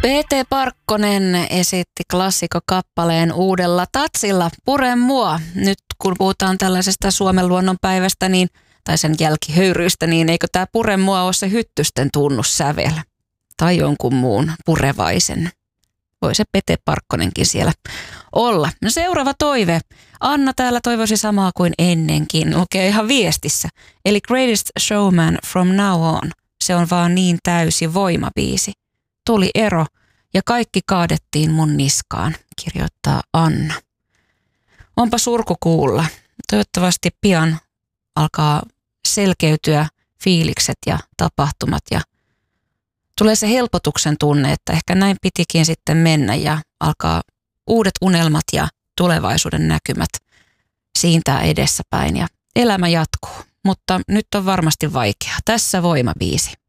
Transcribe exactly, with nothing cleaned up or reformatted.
Pete Parkkonen esitti klassikokappaleen uudella tatsilla Pure mua. Nyt kun puhutaan tällaisesta Suomen luonnonpäivästä niin, tai sen jälkihöyryistä, niin eikö tämä Pure mua ole se Hyttysten tunnussävel? Tai jonkun muun purevaisen. Voi se Pete Parkkonenkin siellä olla. No seuraava toive. Anna täällä toivoisi samaa kuin ennenkin. Lukee ihan viestissä. Eli Greatest Showman from now on. Se on vaan niin täysi voimabiisi. Tuli ero ja kaikki kaadettiin mun niskaan, kirjoittaa Anna. Onpa surku kuulla. Toivottavasti pian alkaa selkeytyä fiilikset ja tapahtumat ja tulee se helpotuksen tunne, että ehkä näin pitikin sitten mennä ja alkaa uudet unelmat ja tulevaisuuden näkymät siintää edessäpäin ja elämä jatkuu. Mutta nyt on varmasti vaikeaa. Tässä voimabiisi.